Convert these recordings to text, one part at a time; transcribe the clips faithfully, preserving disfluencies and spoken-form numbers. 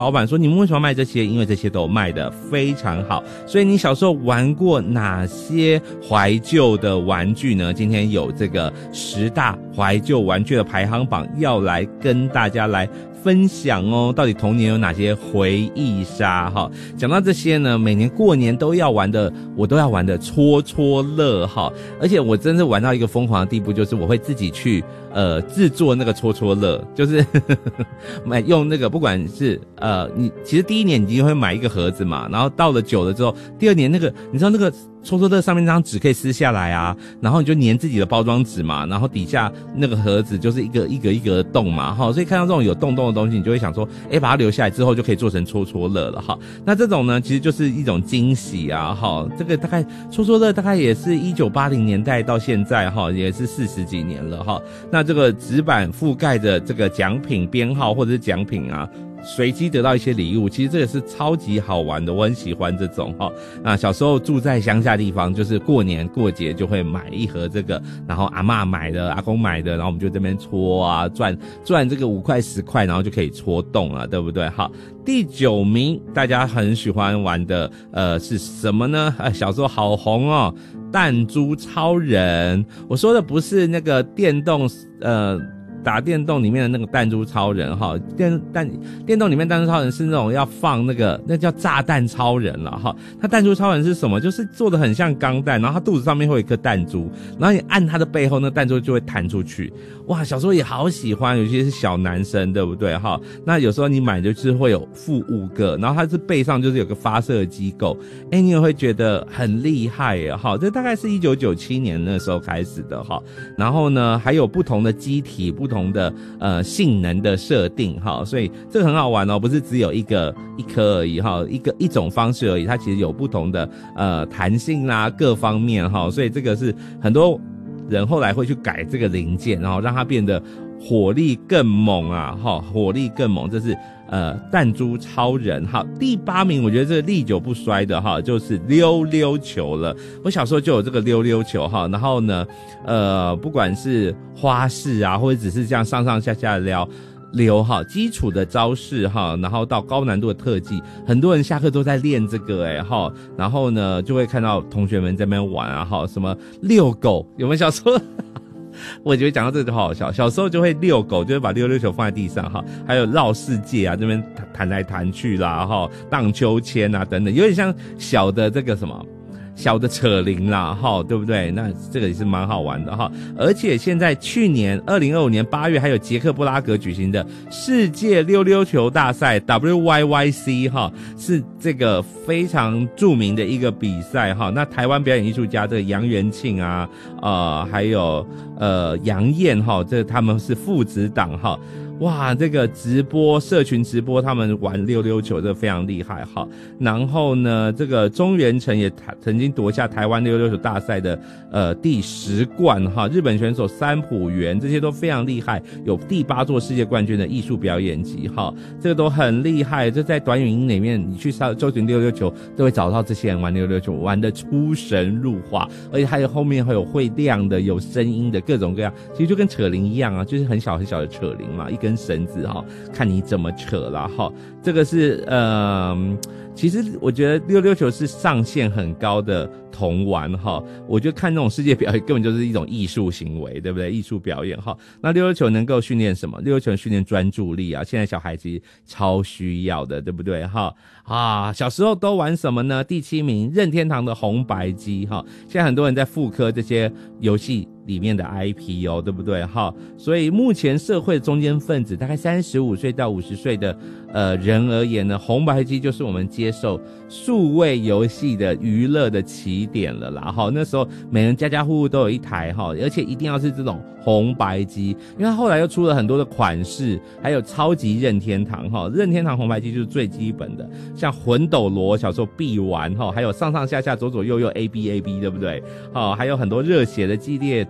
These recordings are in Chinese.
老板说你们为什么要卖这些？因为这些都卖得非常好。所以你小时候玩过哪些怀旧的玩具呢？今天有这个十大怀旧玩具的排行榜要来跟大家来分享哦，到底童年有哪些回忆杀哈？讲到这些呢，每年过年都要玩的，我都要玩的戳戳乐哈，而且我真的玩到一个疯狂的地步，就是我会自己去呃制作那个戳戳乐，就是呵呵买用那个不管是呃你其实第一年你就会买一个盒子嘛，然后到了久了之后，第二年那个你知道那个戳戳乐上面那张纸可以撕下来啊，然后你就粘自己的包装纸嘛，然后底下那个盒子就是一个一格一格的洞嘛哈，所以看到这种有洞洞的东西，你就会想说，哎，把它留下来之后就可以做成戳戳乐了哈。那这种呢，其实就是一种惊喜啊哈。这个大概戳戳乐大概也是一九八零年代到现在哈，也是四十几年了哈。那这个纸板覆盖着这个奖品编号或者是奖品啊，随机得到一些礼物，其实这个是超级好玩的，我很喜欢这种哈。那小时候住在乡下地方，就是过年过节就会买一盒这个，然后阿嬷买的，阿公买的，然后我们就这边戳啊，赚赚这个五块十块，然后就可以戳洞了，对不对？好，第九名大家很喜欢玩的呃是什么呢？呃，小时候好红哦，弹珠超人。我说的不是那个电动呃。打电动里面的那个弹珠超人哈，电弹电动里面弹珠超人是那种要放那个那叫炸弹超人了哈。它弹珠超人是什么？就是做的很像钢弹，然后它肚子上面会有一颗弹珠，然后你按它的背后，那弹珠就会弹出去。哇，小时候也好喜欢，尤其是小男生，对不对哈？那有时候你买就是会有附五个，然后它是背上就是有个发射机构，哎，你也会觉得很厉害耶哈。这大概是一九九七年那时候开始的哈。然后呢，还有不同的机体，不。不同的呃性能的设定哈，所以这个很好玩哦，不是只有一个一颗而已哈，一个一种方式而已，它其实有不同的呃弹性啦各方面哈，所以这个是很多人后来会去改这个零件，然后让它变得火力更猛啊哈，火力更猛，这是呃弹珠超人哈。第八名我觉得这个历久不衰的哈，就是溜溜球了。我小时候就有这个溜溜球哈，然后呢呃不管是花式啊，或者只是这样上上下下的撩溜哈，基础的招式哈，然后到高难度的特技，很多人下课都在练这个哎哈，然后呢就会看到同学们在那边玩啊哈，什么遛狗，有没有小时候？我觉得讲到这个就好好笑，小时候就会遛狗，就会把溜溜球放在地上哈，还有绕世界啊，这边弹来弹去啦哈，荡秋千啊等等，有点像小的这个什么。小的扯铃啦齁，对不对？那这个也是蛮好玩的齁。而且现在去年二零二五年八月还有捷克布拉格举行的世界溜溜球大赛 W Y Y C 齁，是这个非常著名的一个比赛齁。那台湾表演艺术家这个杨元庆啊，呃还有呃杨燕齁，这他们是父子档齁。哇，这个直播社群直播他们玩溜溜球，这个非常厉害哈。然后呢，这个中原城也曾经夺下台湾溜溜球大赛的呃第十冠哈。日本选手三浦原这些都非常厉害，有第八座世界冠军的艺术表演级哈，这个都很厉害。就在短语音里面，你去搜搜寻溜溜球，都会找到这些人玩溜溜球，玩得出神入化，而且还有后面还有会亮的、有声音的各种各样，其实就跟扯铃一样啊，就是很小很小的扯铃嘛，一根绳子哈，看你怎么扯啦哈。这个是呃，其实我觉得溜溜球是上限很高的童玩哈。我觉得看那种世界表演根本就是一种艺术行为，对不对？艺术表演哈。那溜溜球能够训练什么？溜溜球训练专注力啊，现在小孩子超需要的，对不对哈？啊，小时候都玩什么呢？第七名，任天堂的红白机哈。现在很多人在复刻这些游戏里面的 I P 哦，对不对哈？所以目前社会的中间分子，大概三十五岁到五十岁的呃人而言呢，红白机就是我们接受数位游戏的娱乐的起点了啦哈。那时候每人家家户户都有一台哈，而且一定要是这种红白机，因为它后来又出了很多的款式，还有超级任天堂哈。任天堂红白机就是最基本的，像魂斗罗小时候必玩哈，还有上上下下左左右右 A B A B 对不对？哦，还有很多热血的激烈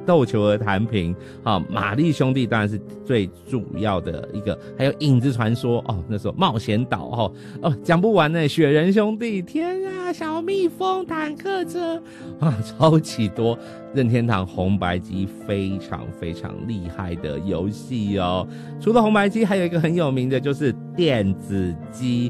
斗球儿弹平，啊，玛丽兄弟当然是最主要的一个，还有影子传说哦，那时候冒险岛哦哦讲不完呢，雪人兄弟，天啊，小蜜蜂，坦克车啊，超级多，任天堂红白机非常非常厉害的游戏哦。除了红白机，还有一个很有名的就是电子机